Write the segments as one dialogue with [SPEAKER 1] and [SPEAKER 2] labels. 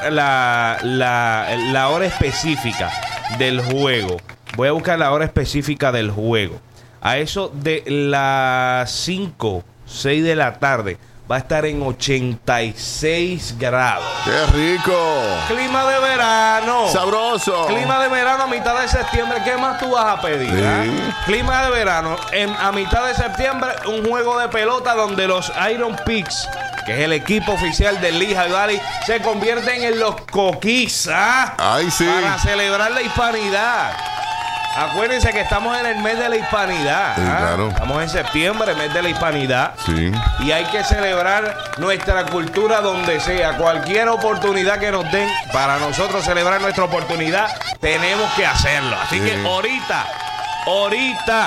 [SPEAKER 1] buscar la hora específica del juego. Voy a buscar la hora específica del juego. A eso de las 5, 6 de la tarde va a estar en 86 grados.
[SPEAKER 2] ¡Qué rico!
[SPEAKER 1] Clima de verano.
[SPEAKER 2] ¡Sabroso!
[SPEAKER 1] Clima de verano a mitad de septiembre. ¿Qué más tú vas a pedir?
[SPEAKER 2] Sí.
[SPEAKER 1] Clima de verano. A mitad de septiembre, un juego de pelota donde los Iron Pigs, que es el equipo oficial del Lehigh Valley, se convierten en los Coquís.
[SPEAKER 2] ¡Ay, sí!
[SPEAKER 1] Para celebrar la hispanidad. Acuérdense que estamos en el mes de la hispanidad.
[SPEAKER 2] Sí, claro.
[SPEAKER 1] Estamos en septiembre, mes de la hispanidad.
[SPEAKER 2] Sí.
[SPEAKER 1] Y hay que celebrar nuestra cultura donde sea. Cualquier oportunidad que nos den para nosotros celebrar nuestra oportunidad, tenemos que hacerlo. Así
[SPEAKER 2] Sí.
[SPEAKER 1] que ahorita,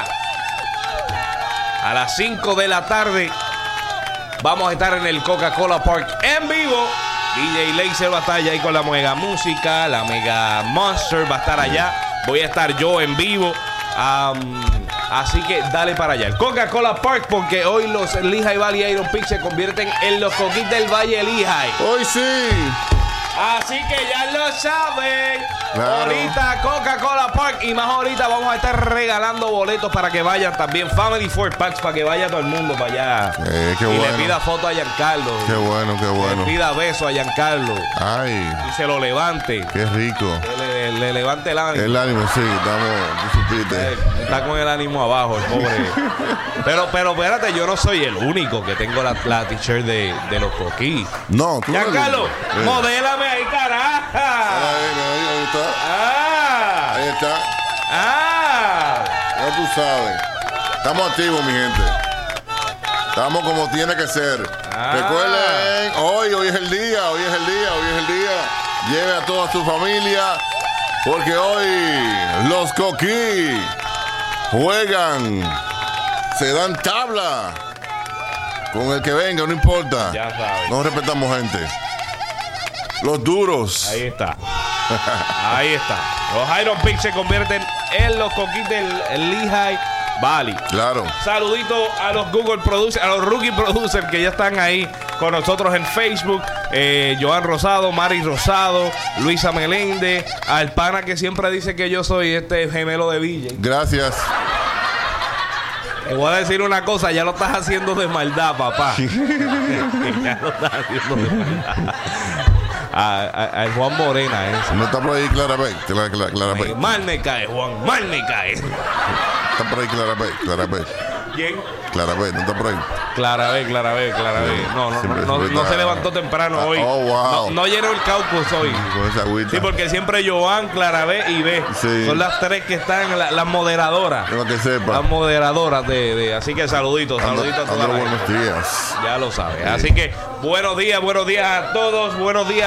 [SPEAKER 1] a las 5 de la tarde, vamos a estar en el Coca-Cola Park en vivo. DJ Laser va a estar allá ahí con la mega música, la mega Monster va a estar allá. Voy a estar yo en vivo. Así que dale para allá. El Coca-Cola Park, porque hoy los Lehigh Valley Iron Pigs se convierten en los Coquís del Valle Lehigh.
[SPEAKER 2] ¡Hoy sí!
[SPEAKER 1] Así que ya lo saben.
[SPEAKER 2] Claro.
[SPEAKER 1] Ahorita Coca-Cola Park. Y más ahorita vamos a estar regalando boletos para que vayan también. Family 4 Packs para que vaya todo el mundo para allá.
[SPEAKER 2] Qué
[SPEAKER 1] y
[SPEAKER 2] bueno.
[SPEAKER 1] le pida foto a Giancarlo.
[SPEAKER 2] ¡Qué bueno, qué bueno!
[SPEAKER 1] Le pida beso a Giancarlo.
[SPEAKER 2] ¡Ay!
[SPEAKER 1] Y se lo levante.
[SPEAKER 2] ¡Qué rico!
[SPEAKER 1] Le levante el ánimo.
[SPEAKER 2] El ánimo, sí, estamos, tú supiste.
[SPEAKER 1] Está con el ánimo abajo, el pobre. Pero espérate, yo no soy el único que tengo la t-shirt de los Coquís.
[SPEAKER 2] No, tú no eres
[SPEAKER 1] Giancarlo,
[SPEAKER 2] el único.
[SPEAKER 1] modélame ahí, caraja.
[SPEAKER 2] Ahí está.
[SPEAKER 1] Ah,
[SPEAKER 2] Ahí está.
[SPEAKER 1] ah.
[SPEAKER 2] Ya tú sabes. Estamos activos, mi gente. Estamos como tiene que ser. Recuerden, hoy es el día. Lleve a toda su familia, porque hoy los Coquís juegan, se dan tabla con el que venga, no importa.
[SPEAKER 1] Ya sabes.
[SPEAKER 2] No respetamos gente. Los duros.
[SPEAKER 1] Ahí está. Ahí está. Los Iron Pigs se convierten en los Coquís del Lehigh Valley.
[SPEAKER 2] Claro.
[SPEAKER 1] Saludito a los Google Producers, a los Rookie Producers que ya están ahí con nosotros en Facebook. Joan Rosado, Mari Rosado, Luisa Meléndez, al pana que siempre dice que yo soy este gemelo de Villa.
[SPEAKER 2] Gracias.
[SPEAKER 1] Te voy a decir una cosa, ya lo estás haciendo de maldad, papá. Ya lo estás haciendo de maldad. A Juan Morena, ese.
[SPEAKER 2] No está por ahí Clara Bay.
[SPEAKER 1] Mal me cae, Juan, mal me cae.
[SPEAKER 2] Está por ahí Clara Bay.
[SPEAKER 1] ¿Quién?
[SPEAKER 2] Clara Bay, no está por ahí.
[SPEAKER 1] Clara B. No se levantó temprano hoy.
[SPEAKER 2] Oh, wow.
[SPEAKER 1] No llenó el caucus hoy.
[SPEAKER 2] Con esa agüita.
[SPEAKER 1] Sí, porque siempre Joan, Clara B y B.
[SPEAKER 2] Sí.
[SPEAKER 1] Son las tres que están, las moderadoras.
[SPEAKER 2] Para que sepa.
[SPEAKER 1] Las moderadoras así que saluditos a todas
[SPEAKER 2] Andro,
[SPEAKER 1] las
[SPEAKER 2] buenos
[SPEAKER 1] gente.
[SPEAKER 2] días.
[SPEAKER 1] Ya lo sabes. Así que buenos días a todos.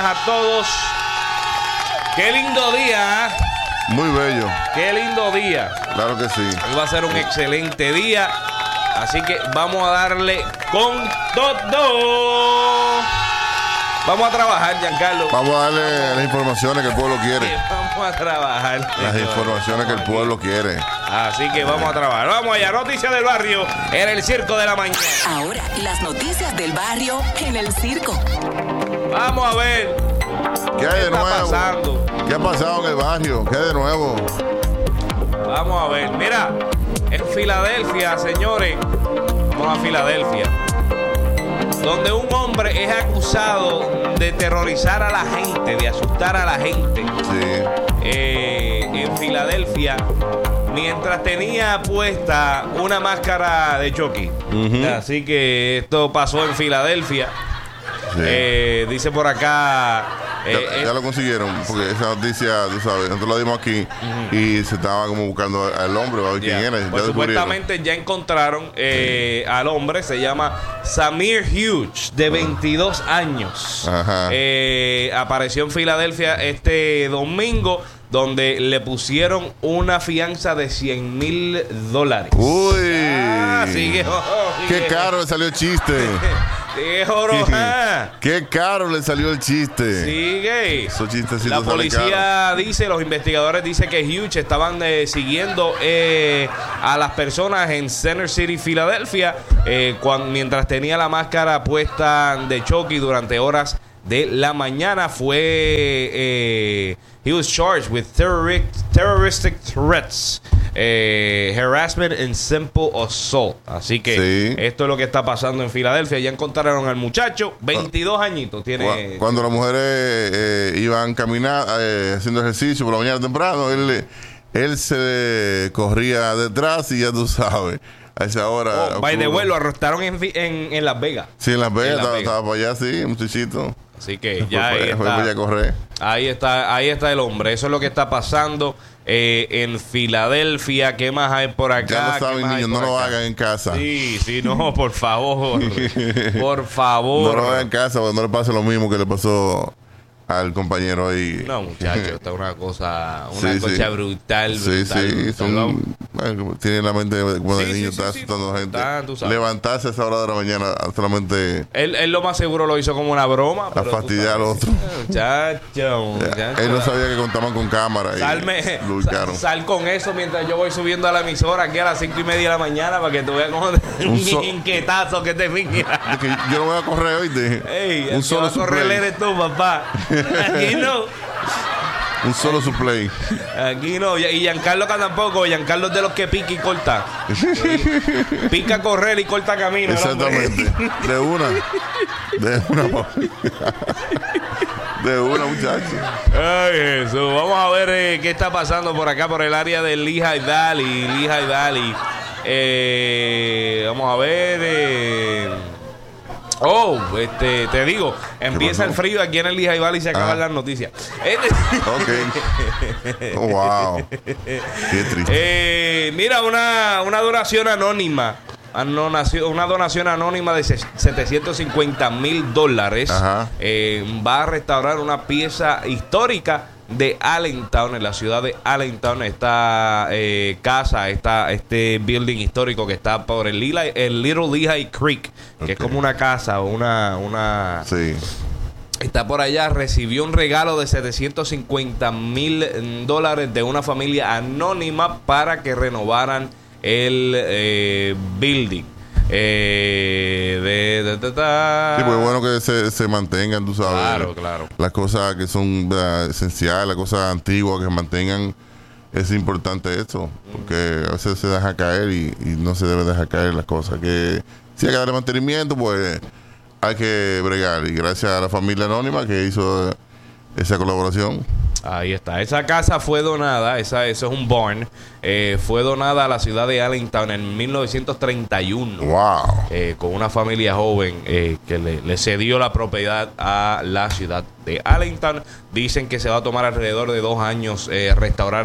[SPEAKER 1] Qué lindo día.
[SPEAKER 2] Muy bello.
[SPEAKER 1] Qué lindo día.
[SPEAKER 2] Claro que sí.
[SPEAKER 1] Hoy va a ser un excelente día. Así que vamos a darle con todo. Vamos a trabajar, Giancarlo.
[SPEAKER 2] Vamos a darle las informaciones que el pueblo quiere.
[SPEAKER 1] Vamos a trabajar.
[SPEAKER 2] Las informaciones que el pueblo quiere.
[SPEAKER 1] Así que vamos a trabajar. Vamos allá. Noticias del barrio en el Circo de la Mañana.
[SPEAKER 3] Ahora, las noticias del barrio en el circo.
[SPEAKER 1] Vamos a ver.
[SPEAKER 2] ¿Qué hay de
[SPEAKER 1] está
[SPEAKER 2] nuevo?
[SPEAKER 1] pasando?
[SPEAKER 2] ¿Qué ha pasado en el barrio? ¿Qué hay de nuevo?
[SPEAKER 1] Vamos a ver. Mira, en Filadelfia, señores. Vamos a Filadelfia. Donde un hombre es acusado de terrorizar a la gente, de asustar a la gente.
[SPEAKER 2] Sí.
[SPEAKER 1] En Filadelfia, mientras tenía puesta una máscara de Chucky. Así que esto pasó en Filadelfia.
[SPEAKER 2] Sí.
[SPEAKER 1] Dice por acá.
[SPEAKER 2] Ya lo consiguieron, porque esa noticia, tú sabes, nosotros la dimos aquí y se estaba como buscando al hombre, a ver quién era.
[SPEAKER 1] Pues supuestamente ya encontraron al hombre, se llama Samir Hughes, de 22 años.
[SPEAKER 2] Ajá.
[SPEAKER 1] Apareció en Filadelfia este domingo, donde le pusieron una fianza de $100,000.
[SPEAKER 2] Uy.
[SPEAKER 1] Sigue,
[SPEAKER 2] Qué caro le salió el chiste.
[SPEAKER 1] Sigue joroja.
[SPEAKER 2] Qué caro le salió el chiste.
[SPEAKER 1] Sigue.
[SPEAKER 2] Esos chistecitos
[SPEAKER 1] La
[SPEAKER 2] salen
[SPEAKER 1] policía
[SPEAKER 2] caros.
[SPEAKER 1] dice, los investigadores dicen que Hughes estaban siguiendo a las personas en Center City, Filadelfia, mientras tenía la máscara puesta de Chucky durante horas de la mañana. He was charged with terroristic threats, harassment and simple assault. Así que esto es lo que está pasando en Filadelfia. Ya encontraron al muchacho, 22 añitos tiene.
[SPEAKER 2] Cuando las mujeres iban caminando, haciendo ejercicio por la mañana temprano, él se corría detrás y ya tú sabes. A esa hora.
[SPEAKER 1] By the way, lo arrestaron en Las Vegas.
[SPEAKER 2] Sí, en Las Vegas, estaba para allá, sí, muchachito.
[SPEAKER 1] Así que ya ahí
[SPEAKER 2] está.
[SPEAKER 1] Ahí está el hombre. Eso es lo que está pasando en Filadelfia. ¿Qué más hay por acá?
[SPEAKER 2] Ya lo saben, niños, no lo hagan en casa.
[SPEAKER 1] Sí, no, por favor. Por favor.
[SPEAKER 2] No lo hagan en casa, porque no le pase lo mismo que le pasó al compañero ahí.
[SPEAKER 1] No, muchachos, está una cosa brutal.
[SPEAKER 2] Sí, tiene la mente como de niño, está asustando a la gente. Levantarse a esa hora de la mañana solamente.
[SPEAKER 1] Él lo más seguro lo hizo como una broma.
[SPEAKER 2] A fastidiar al otro.
[SPEAKER 1] Muchacho.
[SPEAKER 2] Él no sabía que contaban con cámara.
[SPEAKER 1] Sal con eso mientras yo voy subiendo a la emisora aquí a las 5:30 de la mañana para que tú veas como un inquietazo que te mira.
[SPEAKER 2] Yo no voy a correr hoy.
[SPEAKER 1] Un solo correr eres tú, papá. Aquí no.
[SPEAKER 2] Un solo supplay.
[SPEAKER 1] Aquí no. Y Giancarlo tampoco. Giancarlo es de los que pica y corta. Pica, correr y corta camino.
[SPEAKER 2] Exactamente. De una. De una, muchacho.
[SPEAKER 1] Ay, Jesús. Vamos a ver qué está pasando por acá, por el área de Lehigh Valley. Vamos a ver. Te digo, empieza el frío aquí en el Lehigh Valley y se acaban las noticias.
[SPEAKER 2] Ok. Wow. Qué triste.
[SPEAKER 1] Mira, una donación anónima. Una donación anónima de $750,000 va a restaurar una pieza histórica de Allentown, en la ciudad de Allentown. Esta casa, este building histórico que está por el Little Lehigh Creek, que es como una casa, una
[SPEAKER 2] sí.
[SPEAKER 1] Está por allá. Recibió un regalo de $750,000 de una familia anónima para que renovaran el building.
[SPEAKER 2] Sí, pues es bueno que se mantengan, tú sabes.
[SPEAKER 1] Claro.
[SPEAKER 2] Las cosas que son esenciales, las cosas antiguas que se mantengan. Es importante esto, porque a veces se deja caer y no se debe dejar caer las cosas. Que si hay que darle mantenimiento, pues hay que bregar. Y gracias a la familia anónima que hizo esa colaboración.
[SPEAKER 1] Ahí está. Esa casa fue donada, eso es un barn, fue donada a la ciudad de Allentown en 1931.
[SPEAKER 2] Wow.
[SPEAKER 1] Con una familia joven que le cedió la propiedad a la ciudad de Allentown. Dicen que se va a tomar alrededor de 2 años restaurar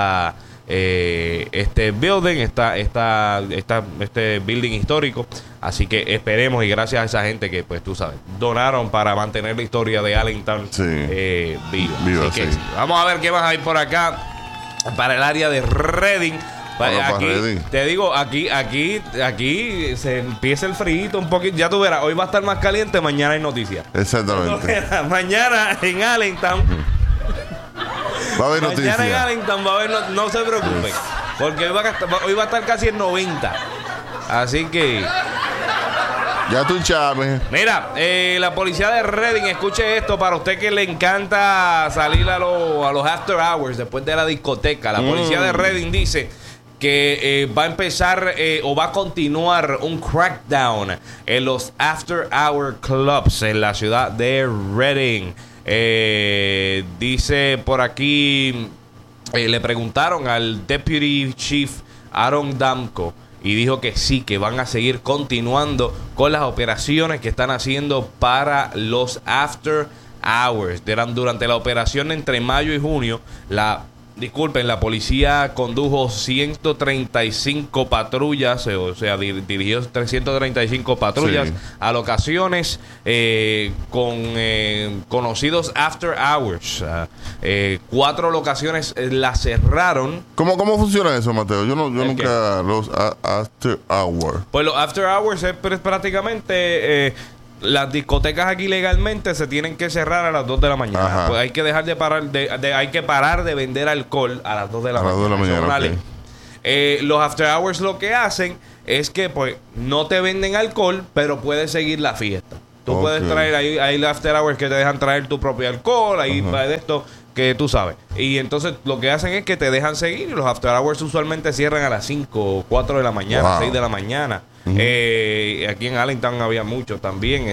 [SPEAKER 1] este building, este building histórico. Así que esperemos, y gracias a esa gente que, pues tú sabes, donaron para mantener la historia de Allentown viva. Así que vamos a ver qué más hay por acá para el área de Reading. Aquí, te digo, aquí se empieza el frío un poquito. Ya tú verás, hoy va a estar más caliente, mañana hay noticias.
[SPEAKER 2] Exactamente.
[SPEAKER 1] Mañana en Allentown
[SPEAKER 2] va a haber noticias.
[SPEAKER 1] Mañana en Allentown va a haber, no se preocupen, porque hoy va a estar casi en 90. Así que
[SPEAKER 2] ya tú chames.
[SPEAKER 1] Mira, la policía de Reading, escuche esto para usted que le encanta salir a los after hours después de la discoteca. La policía de Reading dice que va a empezar o va a continuar un crackdown en los after hour clubs en la ciudad de Reading. Dice por aquí, le preguntaron al Deputy Chief Aaron Damko y dijo que sí, que van a seguir continuando con las operaciones que están haciendo para los after hours. Durante la operación entre mayo y junio, la policía condujo 135 patrullas, o sea, dirigió 335 patrullas a locaciones con conocidos after hours. 4 locaciones las cerraron.
[SPEAKER 2] ¿Cómo funciona eso, Mateo? Yo nunca los after hours.
[SPEAKER 1] Pues los after hours es prácticamente las discotecas aquí legalmente se tienen que cerrar a las 2 de la mañana. Pues hay que dejar de parar hay que parar de vender alcohol a las 2 de la mañana. Los after hours lo que hacen es que pues no te venden alcohol, pero puedes seguir la fiesta. Tú puedes traer, hay after hours que te dejan traer tu propio alcohol, ahí de esto que tú sabes. Y entonces lo que hacen es que te dejan seguir y los after hours usualmente cierran a las 5, 4 de la mañana, 6 de la mañana. Aquí en Allentown había muchos también.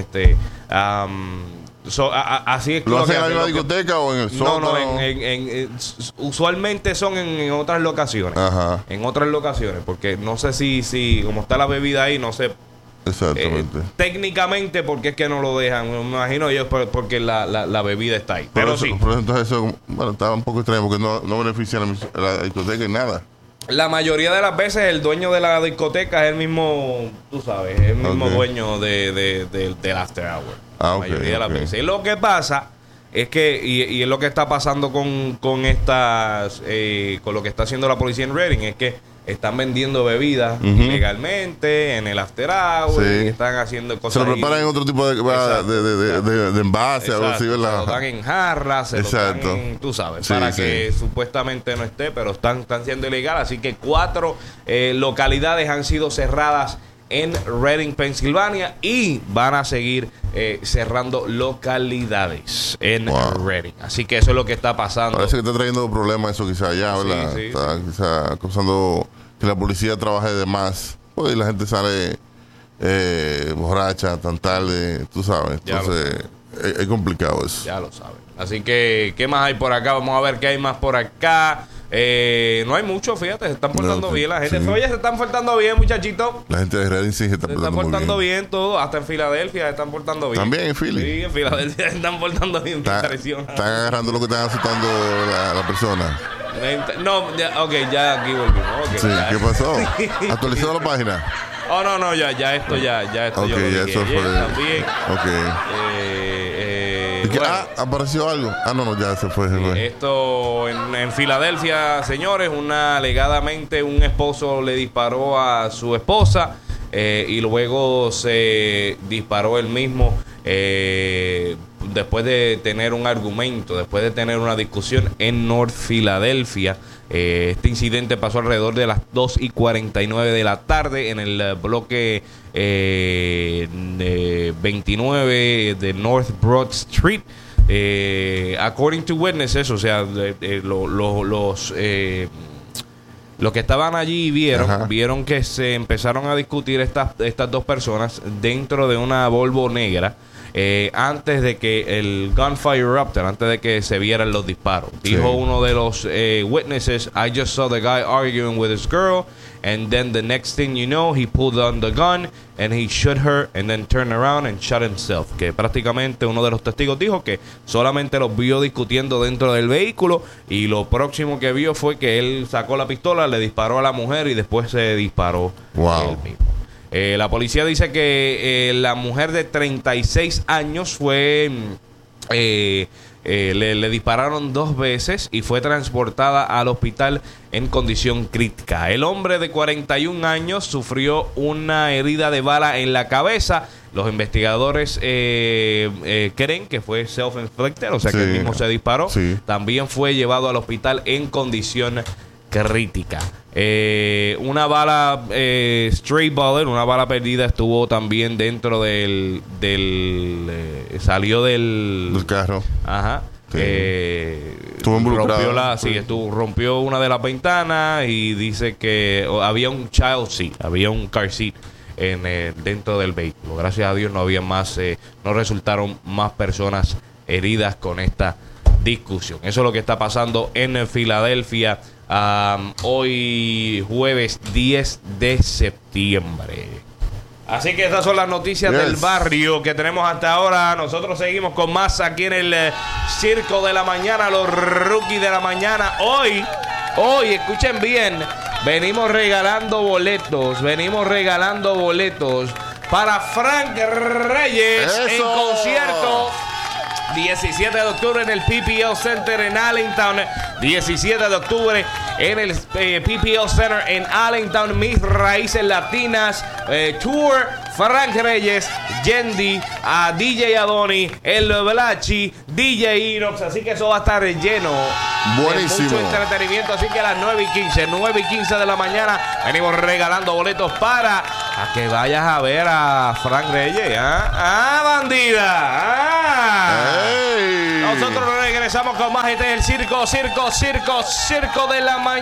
[SPEAKER 1] Así es.
[SPEAKER 2] ¿Lo hacen en la misma discoteca o en el sótano?
[SPEAKER 1] No, usualmente son en otras locaciones. En otras locaciones, porque no sé si como está la bebida ahí, no sé.
[SPEAKER 2] Exactamente.
[SPEAKER 1] Técnicamente, porque es que no lo dejan. Me imagino yo porque la bebida está ahí. Pero sí.
[SPEAKER 2] Pero entonces eso, estaba un poco extraño porque no beneficia a la discoteca en nada.
[SPEAKER 1] La mayoría de las veces el dueño de la discoteca es el mismo, tú sabes, es el mismo dueño del after hour. La mayoría de las veces. Y lo que pasa es que, y es lo que está pasando con estas, con lo que está haciendo la policía en Reading, es que están vendiendo bebidas ilegalmente en el after hour, y están haciendo cosas.
[SPEAKER 2] Se lo preparan en otro tipo de envase, algo así, ¿verdad?
[SPEAKER 1] Se lo dan en jarras, se lo dan en, tú sabes, para que supuestamente no esté, pero están siendo ilegal. Así que 4 localidades han sido cerradas en Reading, Pensilvania, y van a seguir cerrando localidades en Reading. Así que eso es lo que está pasando.
[SPEAKER 2] Parece que está trayendo problemas eso quizá allá, ¿verdad? Está quizá causando que la policía trabaje de más. Pues la gente sale borracha tan tarde, tú sabes. Entonces es complicado eso.
[SPEAKER 1] Ya lo sabes. Así que, ¿qué más hay por acá? Vamos a ver qué hay más por acá. No hay mucho, fíjate, se están portando bien la gente. Oye, se están portando bien, muchachitos.
[SPEAKER 2] La gente de Reading sí se está
[SPEAKER 1] portando bien todo. Hasta en Filadelfia se están portando bien.
[SPEAKER 2] También en Philly.
[SPEAKER 1] Sí, en Filadelfia se están portando bien.
[SPEAKER 2] Están agarrando lo que están asustando la persona.
[SPEAKER 1] No, ya aquí volvimos.
[SPEAKER 2] Sí, ¿qué pasó? ¿Actualizó la página?
[SPEAKER 1] Oh, no, ya esto yo lo dije.
[SPEAKER 2] Eso fue.
[SPEAKER 1] También.
[SPEAKER 2] ¿Apareció algo? No, ya se fue.
[SPEAKER 1] Esto en Filadelfia, señores, alegadamente un esposo le disparó a su esposa y luego se disparó él mismo después de tener un argumento, después de tener una discusión en North Filadelfia. Este incidente pasó alrededor de las 2:49 de la tarde en el bloque 29 de North Broad Street. According to witnesses, o sea, los que estaban allí vieron que se empezaron a discutir estas dos personas dentro de una Volvo negra. Antes de que el gunfire erupted, antes de que se vieran los disparos. Dijo uno de los witnesses, I just saw the guy arguing with his girl, and then the next thing you know, he pulled on the gun, and he shot her, and then turned around and shot himself. Que prácticamente uno de los testigos dijo que solamente los vio discutiendo dentro del vehículo, y lo próximo que vio fue que él sacó la pistola, le disparó a la mujer, y después se disparó él mismo. La policía dice que la mujer de 36 años fue le dispararon 2 veces y fue transportada al hospital en condición crítica. El hombre de 41 años sufrió una herida de bala en la cabeza. Los investigadores creen que fue self-inflicted, o sea que él mismo se disparó. También fue llevado al hospital en condición crítica. Una bala stray bullet, una bala perdida, estuvo también dentro salió del
[SPEAKER 2] carro.
[SPEAKER 1] Estuvo involucrado. Rompió una de las ventanas y dice que había un child seat, había un car seat dentro del vehículo. Gracias a Dios no había más, no resultaron más personas heridas con esta discusión. Eso es lo que está pasando en Filadelfia. Hoy jueves 10 de septiembre. Así que estas son las noticias del barrio que tenemos hasta ahora. Nosotros seguimos con más aquí en el Circo de la Mañana, los rookies de la mañana. Hoy, escuchen bien, venimos regalando boletos para Frank Reyes en concierto. 17 de octubre en el PPL Center en Allentown. 17 de octubre en el PPL Center en Allentown. Mis Raíces Latinas Tour. Frank Reyes, Yendi, a DJ Adoni, El Blachi, DJ Inox. Así que eso va a estar lleno.
[SPEAKER 2] Buenísimo.
[SPEAKER 1] Mucho entretenimiento. Así que a las 9:15 de la mañana venimos regalando boletos para A que vayas a ver a Frank Reyes. Bandida.
[SPEAKER 2] ¡Ey!
[SPEAKER 1] Nosotros regresamos con más. Este es el circo de la mañana.